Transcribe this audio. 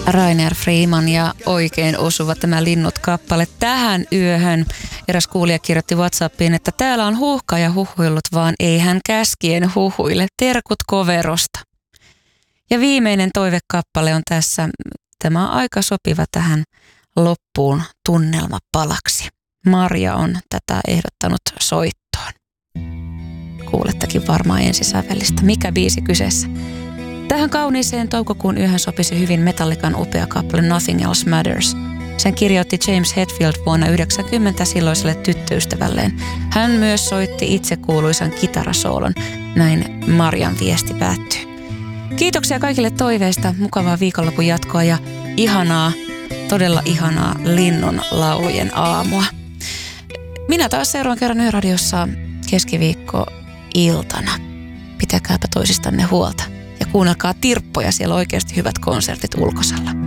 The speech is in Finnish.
Rainer Freeman ja oikein osuva tämä Linnut-kappale tähän yöhön. Eräs kuulija kirjoitti WhatsAppiin, että täällä on huuhkaja huhuillut, vaan ei hän käskien huhuile. Terkut Koverosta. Ja viimeinen toivekappale on tässä. Tämä on aika sopiva tähän loppuun tunnelmapalaksi. Marja on tätä ehdottanut soittoon. Kuulettekin varmaan ensisävellistä. Mikä biisi kyseessä? Tähän kauniiseen toukokuun yöhön sopisi hyvin Metallican upea kappale Nothing Else Matters. Sen kirjoitti James Hetfield vuonna 1990 silloiselle tyttöystävälleen. Hän myös soitti itse kuuluisan kitarasoolon. Näin Marjan viesti päättyy. Kiitoksia kaikille toiveista, mukavaa viikonlopun jatkoa ja ihanaa, todella ihanaa linnun laulujen aamua. Minä taas seuraavan kerran Yöradiossa keskiviikko-iltana. Pitäkääpä toisistanne huolta ja kuunnelkaa Tirppoja, siellä on oikeasti hyvät konsertit ulkosalla.